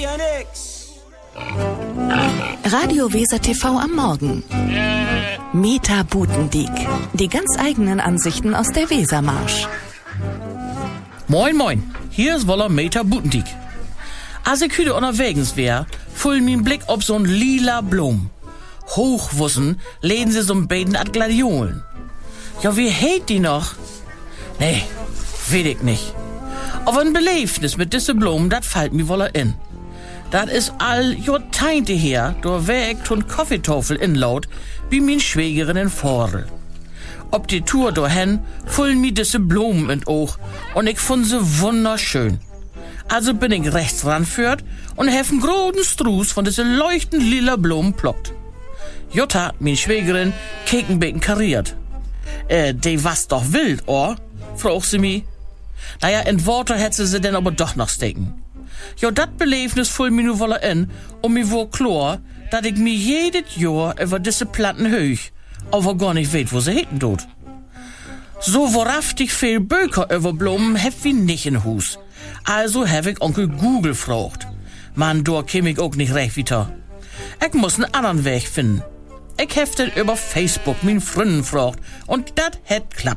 ja nix. Radio Weser TV am Morgen. Meta Butendiek. Die ganz eigenen Ansichten aus der Wesermarsch. Moin, moin. Hier ist Woller Meta Butendiek. Als ich heute unterwegs wär, fiel mein Blick auf so'n lila Blum. Hochwussen läden sie so'n beiden at Gladiolen. Ja, wie heet die noch? Nee, weet ich nicht. Aber ein Beleefnis mit diese Blumen, dat fällt mir wolle in. Dat is all Jahrzehnte her, da wär ich ton Kaffeetafel inlaut, wie min Schwägerin in Vorl. Ob die Tour dahin, fullen mir diese Blumen in Oog und ich fand sie wunderschön. Also bin ich rechts ranführt und hef einen großen Struß von diese leuchtend lila Blumen plockt. Jutta, min Schwägerin, keek ein bisschen kariert. Die was doch wild, or? Fragt sie mi. Naja, in Worte hätte sie denn aber doch noch stecken. Ja, dat Beleefnis full mir nu wolle in, und mir wohl klar, dat ich mir jedes Jahr über diese Platten höch, aber gar nicht weet, wo sie heten tut. So wahrhaftig viel Böker über Blumen hef wie nicht in Hus. Also hab ich Onkel Google gefragt. Man, da käm ich auch nicht recht weiter. Ich muss einen anderen Weg finden. Ich hef den über Facebook min Freunden gefragt, und dat het klappt.